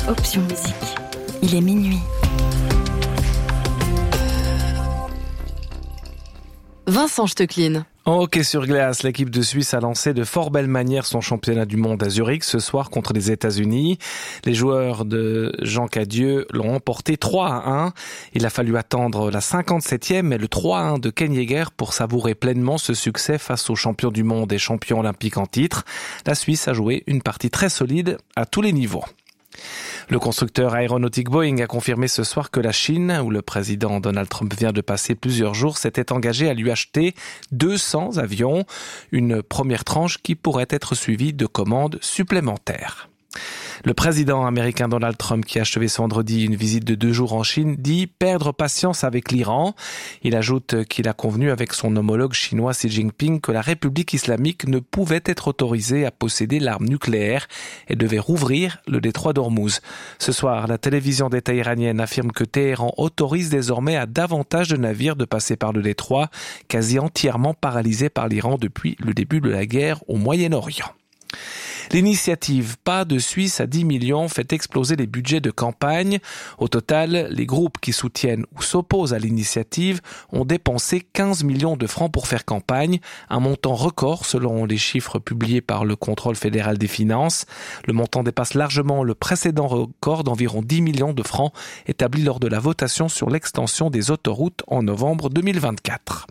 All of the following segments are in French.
Option Musique. Il est minuit. Vincent Stecklin. En hockey sur glace, l'équipe de Suisse a lancé de fort belle manière son championnat du monde à Zurich ce soir contre les États-Unis. Les joueurs de Jean Cadieux l'ont emporté 3-1. Il a fallu attendre la 57e et le 3-1 de Ken Yeager pour savourer pleinement ce succès face aux champions du monde et champions olympiques en titre. La Suisse a joué une partie très solide à tous les niveaux. Le constructeur aéronautique Boeing a confirmé ce soir que la Chine, où le président Donald Trump vient de passer plusieurs jours, s'était engagé à lui acheter 200 avions, une première tranche qui pourrait être suivie de commandes supplémentaires. Le président américain Donald Trump, qui a achevé ce vendredi une visite de 2 jours en Chine, dit perdre patience avec l'Iran. Il ajoute qu'il a convenu avec son homologue chinois Xi Jinping que la République islamique ne pouvait être autorisée à posséder l'arme nucléaire et devait rouvrir le détroit d'Ormuz. Ce soir, la télévision d'État iranienne affirme que Téhéran autorise désormais à davantage de navires de passer par le détroit, quasi entièrement paralysé par l'Iran depuis le début de la guerre au Moyen-Orient. L'initiative Pas de Suisse à 10 millions fait exploser les budgets de campagne. Au total, les groupes qui soutiennent ou s'opposent à l'initiative ont dépensé 15 millions de francs pour faire campagne, un montant record selon les chiffres publiés par le Contrôle fédéral des finances. Le montant dépasse largement le précédent record d'environ 10 millions de francs établi lors de la votation sur l'extension des autoroutes en novembre 2024.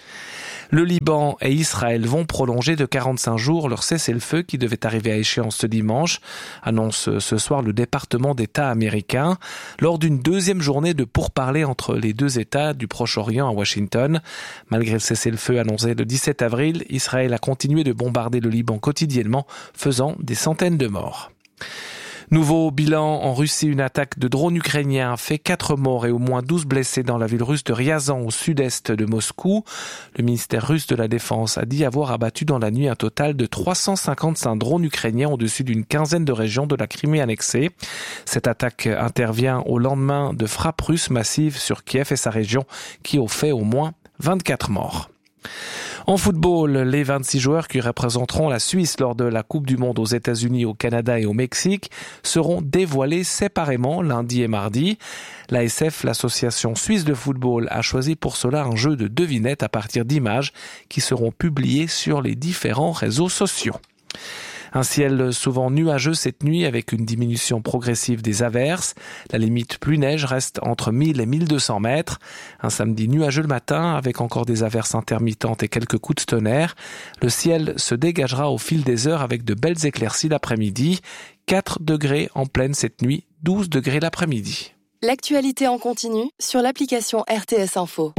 Le Liban et Israël vont prolonger de 45 jours leur cessez-le-feu qui devait arriver à échéance ce dimanche, annonce ce soir le département d'État américain, lors d'une deuxième journée de pourparlers entre les deux États du Proche-Orient à Washington. Malgré le cessez-le-feu annoncé le 17 avril, Israël a continué de bombarder le Liban quotidiennement, faisant des centaines de morts. Nouveau bilan en Russie, une attaque de drones ukrainiens fait 4 morts et au moins 12 blessés dans la ville russe de Ryazan au sud-est de Moscou. Le ministère russe de la Défense a dit avoir abattu dans la nuit un total de 355 drones ukrainiens au-dessus d'une quinzaine de régions de la Crimée annexée. Cette attaque intervient au lendemain de frappes russes massives sur Kiev et sa région qui ont fait au moins 24 morts. En football, les 26 joueurs qui représenteront la Suisse lors de la Coupe du Monde aux États-Unis, au Canada et au Mexique seront dévoilés séparément lundi et mardi. L'ASF, l'Association suisse de football, a choisi pour cela un jeu de devinettes à partir d'images qui seront publiées sur les différents réseaux sociaux. Un ciel souvent nuageux cette nuit avec une diminution progressive des averses. La limite pluie-neige reste entre 1000 et 1200 mètres. Un samedi nuageux le matin avec encore des averses intermittentes et quelques coups de tonnerre. Le ciel se dégagera au fil des heures avec de belles éclaircies l'après-midi. 4 degrés en pleine cette nuit, 12 degrés l'après-midi. L'actualité en continu sur l'application RTS Info.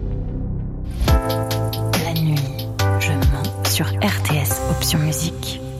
La nuit, je mens sur RTS Option Musique.